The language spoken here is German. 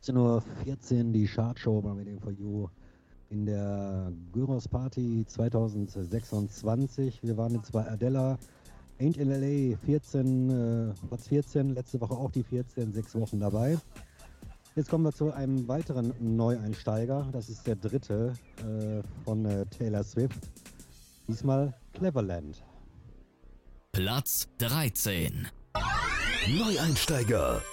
17:14 Uhr die Chartshow bei Waiting for You in der Gyros Party 2026. Wir waren jetzt bei Adela, Ain't in LA, 14, Platz 14, letzte Woche auch die 14, 6 Wochen dabei. Jetzt kommen wir zu einem weiteren Neueinsteiger, das ist der dritte von Taylor Swift, diesmal Cleverland. Platz 13. Neueinsteiger.